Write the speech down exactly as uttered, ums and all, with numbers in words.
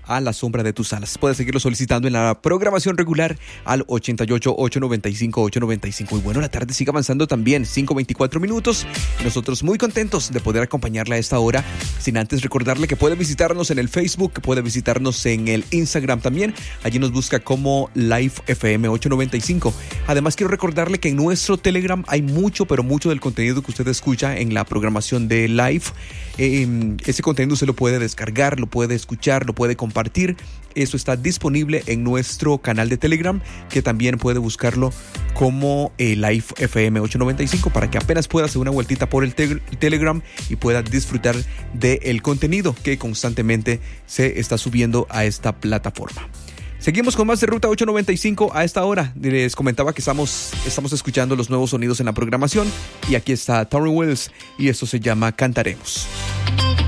a la sombra de tus alas. Puedes seguirlo solicitando en la programación regular al ochenta y ocho, ochocientos noventa y cinco, ochocientos noventa y cinco. Y bueno, la tarde sigue avanzando también, cinco veinticuatro minutos. Nosotros muy contentos de poder acompañarla a esta hora, sin antes recordarle que puede visitarnos en el Facebook, que puede visitarnos en el Instagram también. Allí nos busca como Live F M ochocientos noventa y cinco. Además, quiero recordarle que en nuestro Telegram hay mucho, pero mucho del contenido que usted escucha en la programación de Live. Eh, ese contenido usted lo puede descargar, lo puede escuchar, lo puede compartir. Eso está disponible en nuestro canal de Telegram, que también puede buscarlo como eh, Live F M ochocientos noventa y cinco, para que apenas pueda hacer una vueltita por el te- Telegram y pueda disfrutar del contenido que constantemente se está subiendo a esta plataforma. Seguimos con más de Ruta ochocientos noventa y cinco a esta hora. Les comentaba que estamos, estamos escuchando los nuevos sonidos en la programación, y aquí está Tauren Wells y esto se llama Cantaremos.